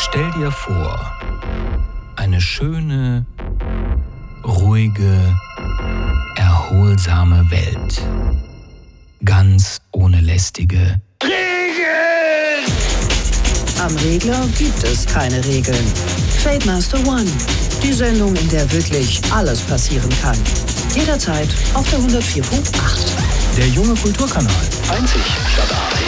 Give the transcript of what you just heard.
Stell dir vor, eine schöne, ruhige, erholsame Welt. Ganz ohne lästige Regeln! Am Regler gibt es keine Regeln. Fademaster One, die Sendung, in der wirklich alles passieren kann. Jederzeit auf der 104.8. Der junge Kulturkanal. Einzig statt